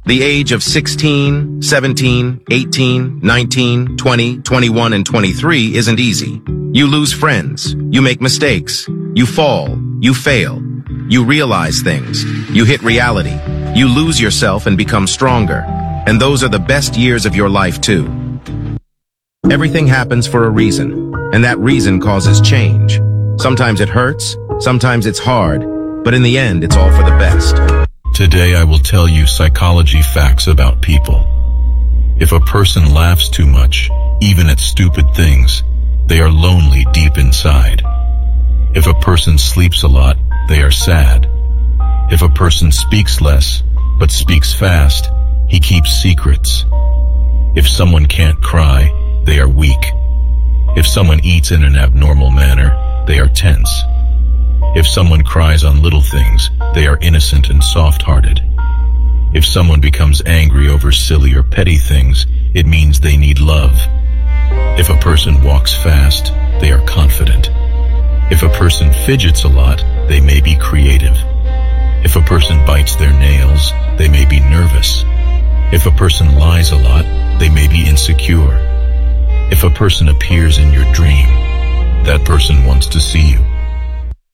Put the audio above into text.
The age of 16, 17, 18, 19, 20, 21, and 23 isn't easy. You lose friends, you make mistakes, you fall, you fail, you realize things, you hit reality, you lose yourself and become stronger. And those are the best years of your life too. Everything happens for a reason, and that reason causes change. Sometimes it hurts, sometimes it's hard, but in the end, it's all for the best. Today I will tell you psychology facts about people. If a person laughs too much, even at stupid things, they are lonely deep inside. If a person sleeps a lot, they are sad. If a person speaks less, but speaks fast, he keeps secrets. If someone can't cry, they are weak. If someone eats in an abnormal manner, they are tense. If someone cries on little things, they are innocent and soft-hearted. If someone becomes angry over silly or petty things, it means they need love. If a person walks fast, they are confident. If a person fidgets a lot, they may be creative. If a person bites their nails, they may be nervous. If a person lies a lot, they may be insecure. If a person appears in your dream, that person wants to see you.